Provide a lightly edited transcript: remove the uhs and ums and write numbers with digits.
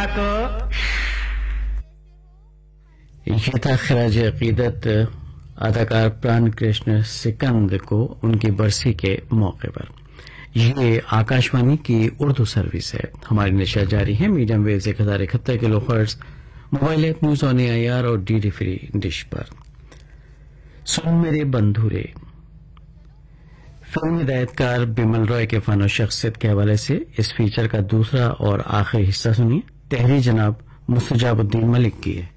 को। ये था खराज अकीदत अदाकार प्राण कृष्ण सिकंद को उनकी बरसी के मौके पर। ये आकाशवाणी की उर्दू सर्विस है। हमारी नशा जारी है medium wave 1071 kilohertz, mobile app news on AIR और DD फ्री डिश पर। सुन मेरे बंधुरे फिल्म हिदायतकार बिमल रॉय के फन और शख्सियत के हवाले से इस फीचर का दूसरा और आखिरी हिस्सा सुनिए। तहरीर जनाब मुस्तजाबुद्दीन मलिक की है।